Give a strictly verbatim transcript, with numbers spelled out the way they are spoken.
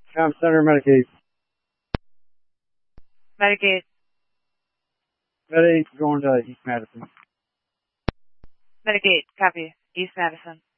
Com Center, Medicaid. Medicaid. Med eight going to East Madison. Medicaid. Copy. East Madison.